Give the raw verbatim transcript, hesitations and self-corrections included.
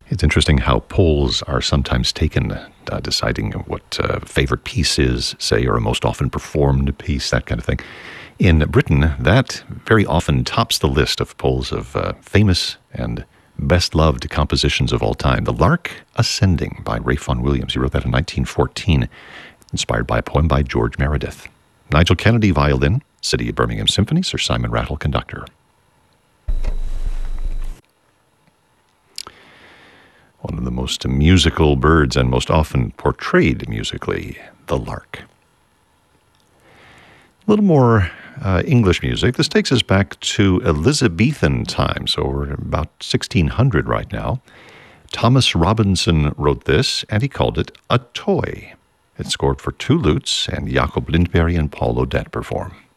It's interesting how polls are sometimes taken, uh, deciding what uh, favorite piece is, say, or a most often performed piece, that kind of thing. In Britain, that very often tops the list of polls of uh, famous and best-loved compositions of all time. The Lark Ascending by Ralph Vaughan Williams. He wrote that in nineteen fourteen, inspired by a poem by George Meredith. Nigel Kennedy, violin. City of Birmingham Symphony, Sir Simon Rattle, conductor. One of the most musical birds and most often portrayed musically, the lark. A little more uh, English music. This takes us back to Elizabethan times, so we're about sixteen hundred right now. Thomas Robinson wrote this, and he called it a toy. It's scored for two lutes, and Jacob Lindberg and Paul Odette perform.